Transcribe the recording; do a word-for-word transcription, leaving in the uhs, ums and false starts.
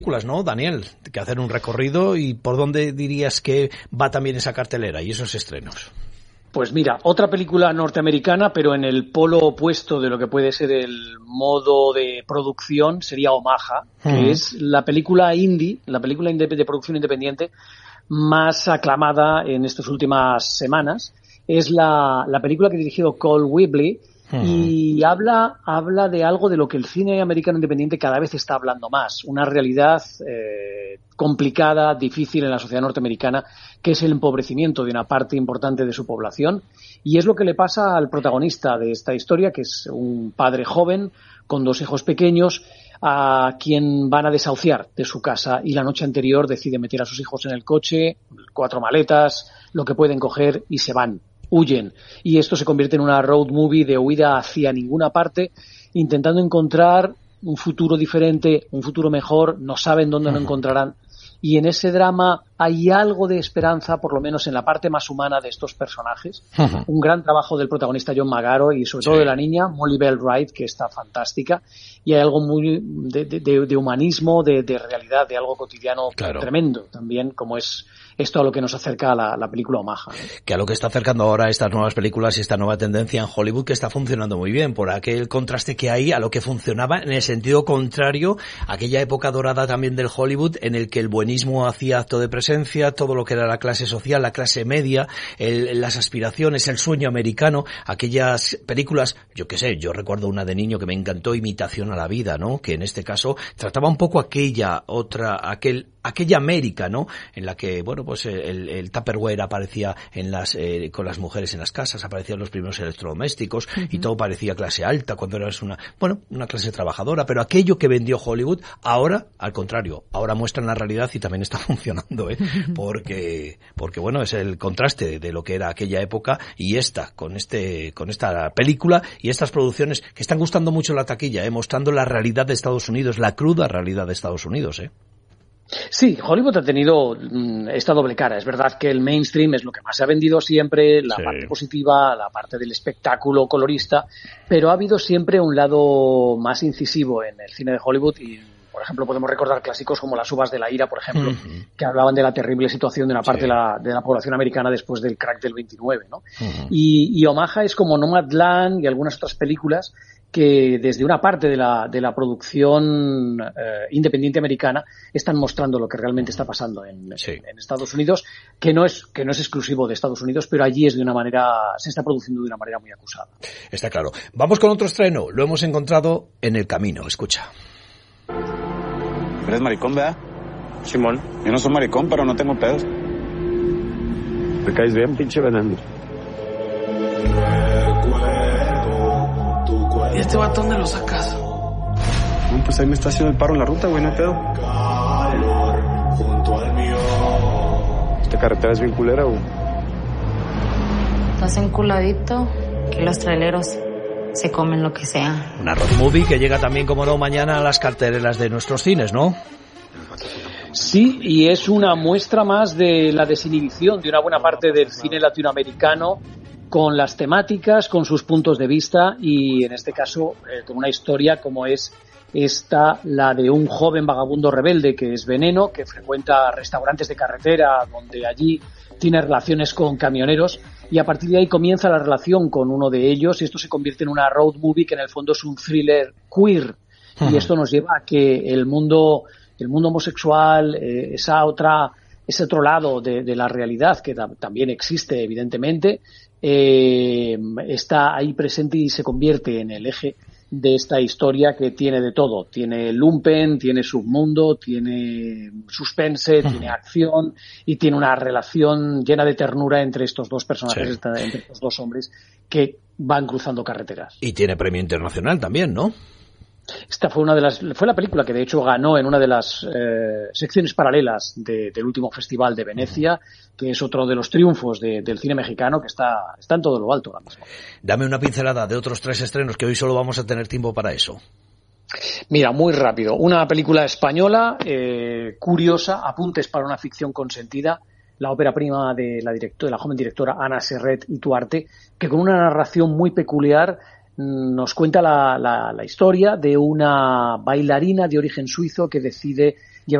películas, ¿no, Daniel? Que hacer un recorrido, y ¿por dónde dirías que va también esa cartelera y esos estrenos? Pues mira, otra película norteamericana, pero en el polo opuesto de lo que puede ser el modo de producción, sería Omaha, que uh-huh. es la película indie, la película de producción independiente más aclamada en estas últimas semanas. Es la, la película que dirigió Cole Webley, y habla habla de algo de lo que el cine americano independiente cada vez está hablando más, una realidad eh, complicada, difícil en la sociedad norteamericana, que es el empobrecimiento de una parte importante de su población, y es lo que le pasa al protagonista de esta historia, que es un padre joven con dos hijos pequeños, a quien van a desahuciar de su casa, y la noche anterior decide meter a sus hijos en el coche, cuatro maletas, lo que pueden coger, y se van. Huyen, y esto se convierte en una road movie de huida hacia ninguna parte, intentando encontrar un futuro diferente, un futuro mejor. No saben dónde uh-huh. lo encontrarán, y en ese drama hay algo de esperanza, por lo menos en la parte más humana de estos personajes. Uh-huh. Un gran trabajo del protagonista John Magaro, y sobre sí. todo de la niña Molly Bell Wright, que está fantástica, y hay algo muy de, de, de humanismo, de, de realidad, de algo cotidiano claro. tremendo también, como es esto a lo que nos acerca la, la película Omaha, ¿no? Que a lo que está acercando ahora estas nuevas películas y esta nueva tendencia en Hollywood, que está funcionando muy bien, por aquel contraste que hay a lo que funcionaba en el sentido contrario, aquella época dorada también del Hollywood, en el que el buenismo hacía acto de presencia, todo lo que era la clase social, la clase media, el, las aspiraciones, el sueño americano, aquellas películas, yo qué sé, yo recuerdo una de niño que me encantó, Imitación a la vida, ¿no? Que en este caso trataba un poco aquella otra, aquel aquella América, ¿no? En la que, bueno, pues el, el Tupperware aparecía en las, eh, con las mujeres en las casas, aparecían los primeros electrodomésticos uh-huh. y todo parecía clase alta cuando eras una, bueno, una clase trabajadora, pero aquello que vendió Hollywood, ahora, al contrario, ahora muestran la realidad y también está funcionando, ¿eh? Porque, porque bueno, es el contraste de lo que era aquella época y esta, con este, con esta película y estas producciones que están gustando mucho la taquilla, ¿eh? Mostrando la realidad de Estados Unidos, la cruda realidad de Estados Unidos, ¿eh? Sí, Hollywood ha tenido mmm, esta doble cara. Es verdad que el mainstream es lo que más se ha vendido siempre, la sí. parte positiva, la parte del espectáculo colorista, pero ha habido siempre un lado más incisivo en el cine de Hollywood y, por ejemplo, podemos recordar clásicos como Las uvas de la ira, por ejemplo, uh-huh. que hablaban de la terrible situación de una parte sí. de, la, de la población americana después del crack del veintinueve, ¿no? Uh-huh. Y, y Omaha es como Nomadland y algunas otras películas que desde una parte de la, de la producción eh, independiente americana están mostrando lo que realmente está pasando en, sí. en, en Estados Unidos, que no es que no es exclusivo de Estados Unidos, pero allí es de una manera, se está produciendo de una manera muy acusada. Está claro. Vamos con otro estreno. Lo hemos encontrado en el camino. Escucha. ¿Eres maricón, verdad? Simón. Yo no soy maricón, pero no tengo pedos. Me caes bien, pinche veneno. ¿Y este vato dónde lo sacas? No, pues ahí me está haciendo el paro en la ruta, güey, no hay pedo. Esta carretera es bien culera, güey. Estás enculadito, que los traileros se comen lo que sea. Una road movie que llega también, como no, mañana a las carteleras de nuestros cines, ¿no? Sí, y es una muestra más de la desinhibición de una buena parte del cine latinoamericano, con las temáticas, con sus puntos de vista y, en este caso, eh, con una historia como es esta, la de un joven vagabundo rebelde que es Veneno, que frecuenta restaurantes de carretera, donde allí tiene relaciones con camioneros, y a partir de ahí comienza la relación con uno de ellos, y esto se convierte en una road movie que en el fondo es un thriller queer, uh-huh. y esto nos lleva a que el mundo, el mundo homosexual, eh, esa otra, ese otro lado de, de la realidad, que da, también existe, evidentemente, Eh, está ahí presente y se convierte en el eje de esta historia que tiene de todo. Tiene lumpen, tiene submundo, tiene suspense, uh-huh. tiene acción y tiene una relación llena de ternura entre estos dos personajes, sí. entre estos dos hombres que van cruzando carreteras. Y tiene premio internacional también, ¿no? Esta fue una de las, fue la película que de hecho ganó en una de las eh, secciones paralelas de, del último Festival de Venecia, que es otro de los triunfos de, del cine mexicano que está, está en todo lo alto ahora mismo. Dame una pincelada de otros tres estrenos que hoy solo vamos a tener tiempo para eso. Mira, muy rápido. Una película española, eh, curiosa, Apuntes para una ficción consentida, la ópera prima de la, directora, de la joven directora Ana Serret y Tuarte, que con una narración muy peculiar nos cuenta la, la, la historia de una bailarina de origen suizo que decide